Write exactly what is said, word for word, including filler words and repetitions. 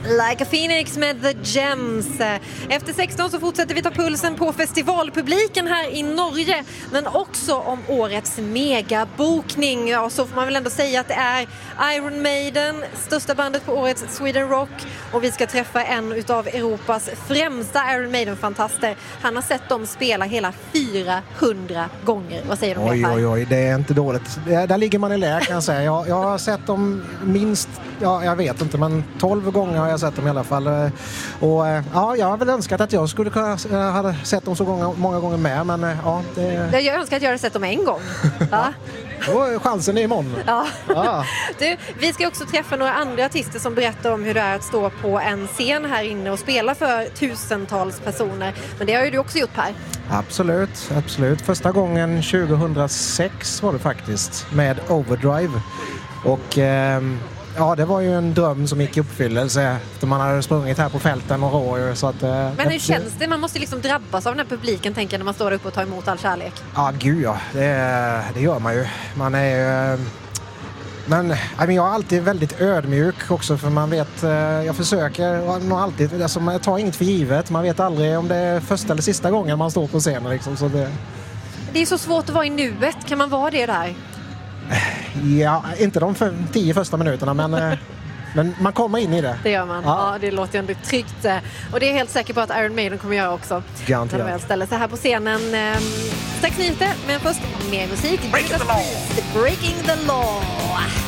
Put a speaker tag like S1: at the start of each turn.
S1: Like a Phoenix med The Gems. Efter sexton så fortsätter vi ta pulsen på festivalpubliken här i Norge, men också om årets megabokning. Ja, så får man väl ändå säga att det är Iron Maiden, största bandet på årets Sweden Rock, och vi ska träffa en utav Europas främsta Iron Maiden-fantaster. Han har sett dem spela hela fyrahundra gånger. Vad säger du om det här?
S2: Oj, oj, oj, det är inte dåligt. Det, där ligger man i lä, kan jag säga. Jag, jag har sett dem minst, ja, jag vet inte, men tolv gånger har jag sett dem i alla fall. Och ja, jag har väl önskat att jag skulle kunna ha sett dem så många, många gånger med, men ja. Det...
S1: Jag önskar att jag hade sett dem en gång. Ja.
S2: Och chansen är imorgon.
S1: Ja.
S2: Ja.
S1: Du, vi ska också träffa några andra artister som berättar om hur det är att stå på en scen här inne och spela för tusentals personer. Men det har ju du också gjort, Per.
S2: Absolut, absolut. Första gången tjugohundrasex var det faktiskt, med Overdrive. Och eh, ja, det var ju en dröm som gick i uppfyllelse efter man hade sprungit här på fälten några år. Så att, eh,
S1: Men hur känns det? Man måste liksom drabbas av den här publiken, tänker jag, när man står upp och tar emot all kärlek.
S2: Ja, gud ja. Det, det gör man ju. Man är ju... Men jag är alltid väldigt ödmjuk också, för man vet, jag försöker nog alltid, alltså jag tar inget för givet, man vet aldrig om det är första eller sista gången man står på scenen liksom, så det...
S1: Det är så svårt att vara i nuet, kan man vara det där?
S2: Ja, inte de för, tio första minuterna, men, men man kommer in i det.
S1: Det gör man, ja. Ja, det låter ju ändå tryggt, och det är helt säker på att Iron Maiden kommer göra också.
S2: Garanterat.
S1: När de väl ställer sig här på scenen. Strax nyheter, men först mer musik.
S3: Breaking the law.
S1: Breaking the law.